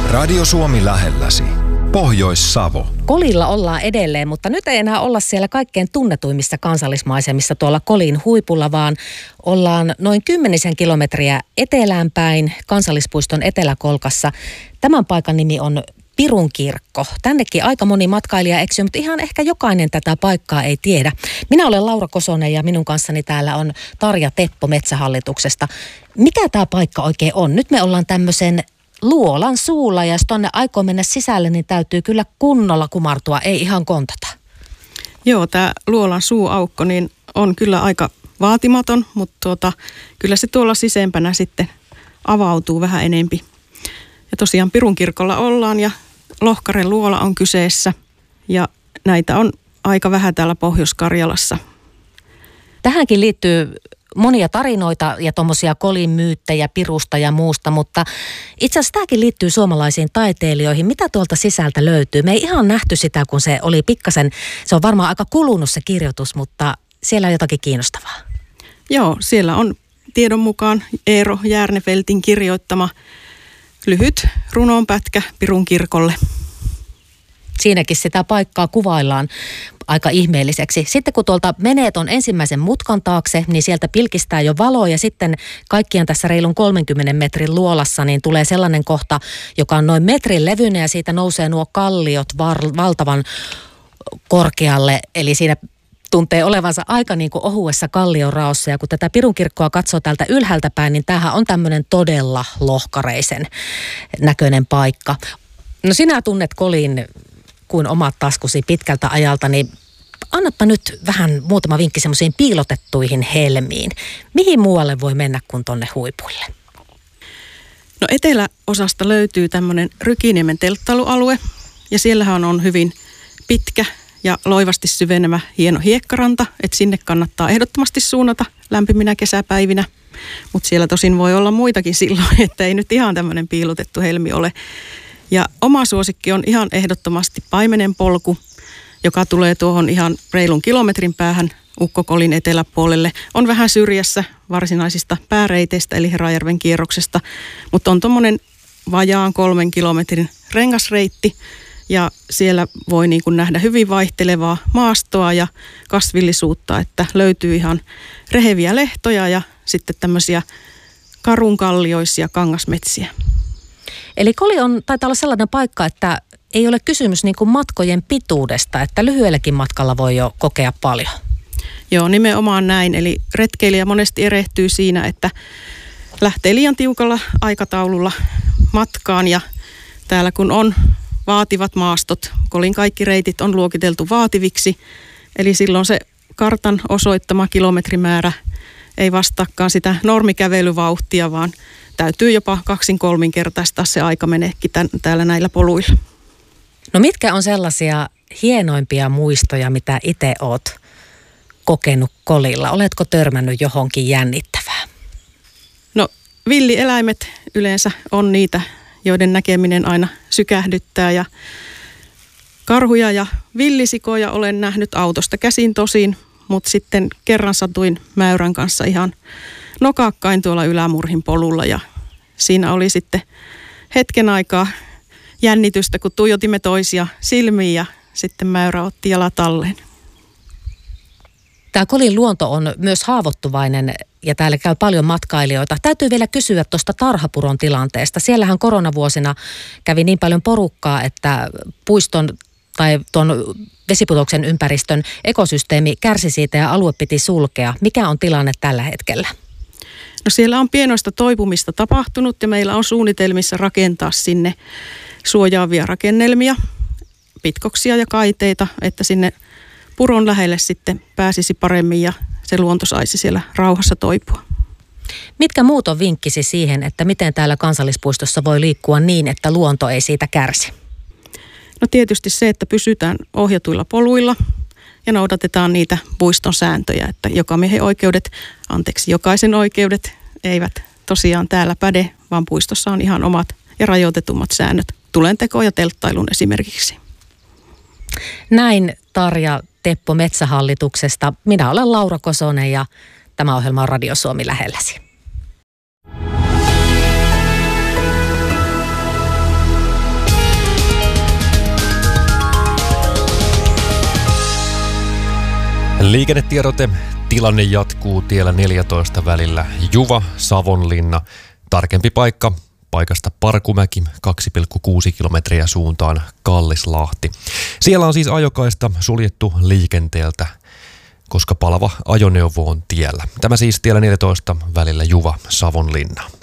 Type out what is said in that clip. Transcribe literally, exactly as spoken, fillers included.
Radio Suomi lähelläsi. Pohjois-Savo. Kolilla ollaan edelleen, mutta nyt ei enää olla siellä kaikkein tunnetuimmissa kansallismaisemissa tuolla Kolin huipulla, vaan ollaan noin kymmenisen kilometriä etelään päin kansallispuiston eteläkolkassa. Tämän paikan nimi on Pirunkirkko. Tännekin aika moni matkailija eksyy, mutta ihan ehkä jokainen tätä paikkaa ei tiedä. Minä olen Laura Kosonen ja minun kanssani täällä on Tarja Teppo Metsähallituksesta. Mikä tämä paikka oikein on? Nyt me ollaan tämmöisen luolan suulla ja jos tuonne aikoo mennä sisälle, niin täytyy kyllä kunnolla kumartua, ei ihan kontata. Joo, tämä luolan suuaukko niin on kyllä aika vaatimaton, mutta tuota, kyllä se tuolla sisempänä sitten avautuu vähän enempi. Ja tosiaan Pirunkirkolla ollaan ja Lohkaren luola on kyseessä ja näitä on aika vähän täällä Pohjois-Karjalassa. Tähänkin liittyy monia tarinoita ja tuommoisia Kolin myyttejä Pirusta ja muusta, mutta itse asiassa tämäkin liittyy suomalaisiin taiteilijoihin. Mitä tuolta sisältä löytyy? Me ei ihan nähty sitä, kun se oli pikkasen, se on varmaan aika kulunut se kirjoitus, mutta siellä on jotakin kiinnostavaa. Joo, siellä on tiedon mukaan Eero Järnefeltin kirjoittama lyhyt runonpätkä Pirunkirkolle. Siinäkin sitä paikkaa kuvaillaan aika ihmeelliseksi. Sitten kun tuolta menee ton ensimmäisen mutkan taakse, niin sieltä pilkistää jo valo ja sitten kaikkien tässä reilun kolmenkymmenen metrin luolassa niin tulee sellainen kohta, joka on noin metrin levyinen ja siitä nousee nuo kalliot var- valtavan korkealle. Eli siinä tuntee olevansa aika niin kuin ohuessa kallioraossa ja kun tätä Pirunkirkkoa katsoo täältä ylhäältä päin, niin tämähän on tämmöinen todella lohkareisen näköinen paikka. No sinä tunnet Kolin kuin omat taskusi pitkältä ajalta, niin annappa nyt vähän muutama vinkki semmoisiin piilotettuihin helmiin. Mihin muualle voi mennä kuin tonne huipuille? No eteläosasta löytyy tämmöinen Rykiniemen telttailualue ja siellähän on hyvin pitkä ja loivasti syvenevä hieno hiekkaranta, että sinne kannattaa ehdottomasti suunnata lämpiminä kesäpäivinä. Mutta siellä tosin voi olla muitakin silloin, että ei nyt ihan tämmöinen piilotettu helmi ole. Ja oma suosikki on ihan ehdottomasti Paimenen polku, joka tulee tuohon ihan reilun kilometrin päähän Ukko-Kolin eteläpuolelle. On vähän syrjässä varsinaisista pääreiteistä eli Herajärven kierroksesta, mutta on tuommoinen vajaan kolmen kilometrin rengasreitti. Ja siellä voi niin kuin nähdä hyvin vaihtelevaa maastoa ja kasvillisuutta, että löytyy ihan reheviä lehtoja ja sitten tämmöisiä karunkallioisia kangasmetsiä. Eli Koli on, taitaa olla sellainen paikka, että ei ole kysymys niin kuin matkojen pituudesta, että lyhyelläkin matkalla voi jo kokea paljon. Joo, nimenomaan näin. Eli retkeilijä monesti erehtyy siinä, että lähtee liian tiukalla aikataululla matkaan ja täällä kun on vaativat maastot, Kolin kaikki reitit on luokiteltu vaativiksi, eli silloin se kartan osoittama kilometrimäärä ei vastaakaan sitä normikävelyvauhtia, vaan täytyy jopa kaksin kolminkertaistaa se aika meneekin tämän, täällä näillä poluilla. No mitkä on sellaisia hienoimpia muistoja, mitä itse oot kokenut Kolilla? Oletko törmännyt johonkin jännittävää? No villieläimet yleensä on niitä, joiden näkeminen aina sykähdyttää ja karhuja ja villisikoja olen nähnyt autosta käsin tosin, mutta sitten kerran satuin mäyrän kanssa ihan nokakkain tuolla Ylämurhin polulla ja siinä oli sitten hetken aikaa jännitystä, kun tuijotimme toisia silmiin ja sitten mäyrä otti jalat alleen. Tämä Kolin luonto on myös haavoittuvainen ja täällä käy paljon matkailijoita. Täytyy vielä kysyä tuosta Tarhapuron tilanteesta. Siellähän koronavuosina kävi niin paljon porukkaa, että puiston tai tuon vesiputoksen ympäristön ekosysteemi kärsi siitä ja alue piti sulkea. Mikä on tilanne tällä hetkellä? No siellä on pienoista toipumista tapahtunut ja meillä on suunnitelmissa rakentaa sinne suojaavia rakennelmia, pitkoksia ja kaiteita, että sinne puron lähelle sitten pääsisi paremmin ja se luonto saisi siellä rauhassa toipua. Mitkä muut on vinkkisi siihen, että miten täällä kansallispuistossa voi liikkua niin, että luonto ei siitä kärsi? No tietysti se, että pysytään ohjatuilla poluilla ja noudatetaan niitä puiston sääntöjä, että jokamiehen oikeudet, anteeksi jokaisen oikeudet eivät tosiaan täällä päde, vaan puistossa on ihan omat ja rajoitetummat säännöt tulentekoon ja telttailun esimerkiksi. Näin Tarja Teppo Metsähallituksesta. Minä olen Laura Kosonen ja tämä ohjelma on Radio Suomi lähelläsi. Liikennetiedote. Tilanne jatkuu tiellä neljätoista välillä Juva-Savonlinna. Tarkempi paikka paikasta Parkumäki, kaksi pilkku kuusi kilometriä suuntaan Kallislahti. Siellä on siis ajokaista suljettu liikenteeltä, koska palava ajoneuvo on tiellä. Tämä siis tiellä neljätoista välillä Juva-Savonlinna.